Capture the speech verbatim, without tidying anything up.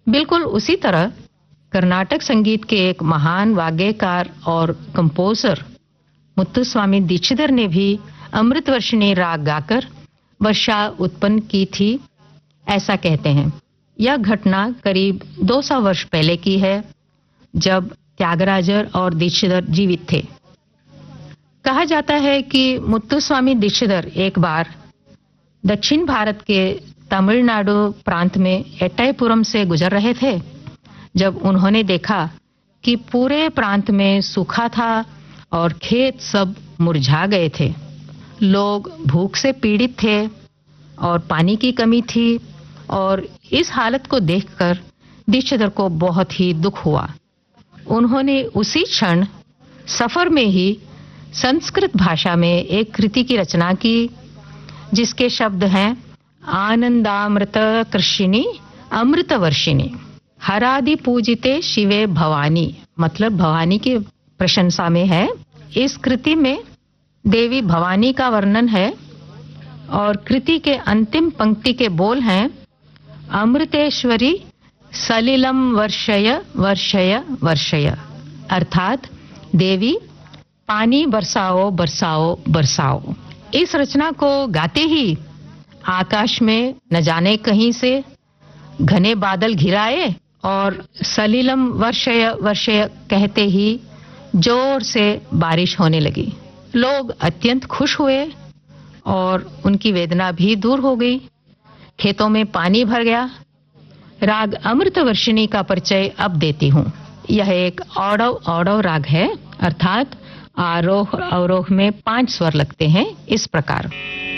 बिल्कुल उसी तरह कर्नाटक संगीत के एक महान वाग्यकार और कंपोजर मुत्तुस्वामी दीक्षितर ने भी अमृतवर्षिणी राग गाकर वर्षा उत्पन्न की थी, ऐसा कहते हैं। यह घटना करीब दो सौ वर्ष पहले की है, जब त्यागराजर और दीक्षितर जीवित थे। कहा जाता है कि मुत्तुस्वामी दीक्षितर एक बार दक्षिण भारत के तमिलनाडु प्रांत में एट्टाईपुरम से गुजर रहे थे, जब उन्होंने देखा कि पूरे प्रांत में सूखा था और खेत सब मुरझा गए थे। लोग भूख से पीड़ित थे और पानी की कमी थी, और इस हालत को देखकर दीक्षितर को बहुत ही दुख हुआ। उन्होंने उसी क्षण सफर में ही संस्कृत भाषा में एक कृति की रचना की, जिसके शब्द हैं आनंदामृत कृषिणी अमृतवर्षिणी हरादि पूजिते शिवे भवानी, मतलब भवानी की प्रशंसा में है। इस कृति में देवी भवानी का वर्णन है और कृति के अंतिम पंक्ति के बोल हैं अमृतेश्वरी सलिलम वर्षय वर्षय वर्षय, अर्थात देवी पानी बरसाओ बरसाओ बरसाओ। इस रचना को गाते ही आकाश में न जाने कहीं से घने बादल घिराए और सलिलम वर्षय वर्षय कहते ही जोर से बारिश होने लगी। लोग अत्यंत खुश हुए और उनकी वेदना भी दूर हो गई। खेतों में पानी भर गया। राग अमृतवर्षिणी का परिचय अब देती हूँ। यह एक औडव औडव राग है, अर्थात आरोह अवरोह में पांच स्वर लगते हैं, इस प्रकार।